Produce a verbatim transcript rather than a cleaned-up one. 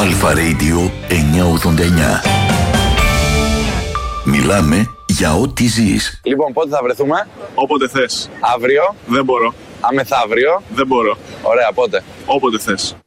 Αλφα Radio εννιακόσια ογδόντα εννιά. Μιλάμε για ό,τι ζεις. Λοιπόν, πότε θα βρεθούμε? Όποτε θες. Αύριο? Δεν μπορώ. Αμεθαύριο? Δεν μπορώ. Ωραία, πότε? Όποτε θες.